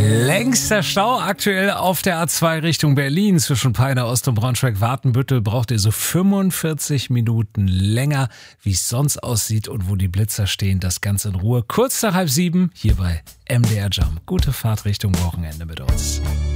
Längster Stau aktuell auf der A2 Richtung Berlin zwischen Peine Ost und Braunschweig-Wartenbüttel. Braucht ihr so 45 Minuten länger, wie es sonst aussieht und wo die Blitzer stehen. Das Ganze in Ruhe. Kurz nach 6:30 hier bei MDR Jump. Gute Fahrt Richtung Wochenende mit uns.